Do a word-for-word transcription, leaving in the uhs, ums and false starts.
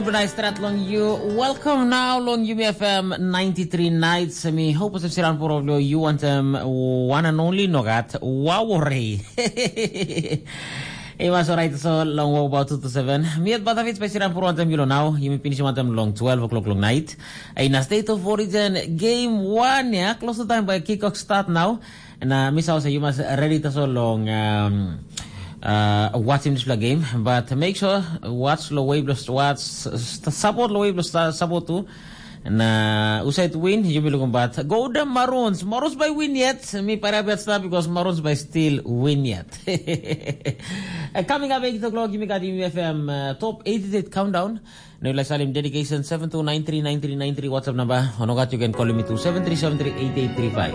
Nice start long you. Welcome now long you F M ninety-three nights. Me hope sa siran puro you want um one and only nogat. Wow worry. It was alright so long about two to seven. Me at Batavit pa siran puro antem you now. You finish antem long twelve o'clock long night. In a state of origin game one yeah close to time by kickoff start now. And uh, miss also you must ready to so long um Uh, watching this game, but make sure watch low wave watch support low wave support too. And uh, usay to win, you will combat. Go the Maroons. Maroons by win yet. Me para bet stop because Maroons by still win yet. uh, coming up eight o'clock, you got F M uh, top eighty-eight countdown. No like Salim dedication seven two nine three nine three nine three WhatsApp number. Onogat you can call me to seven three seven three eight eight three five.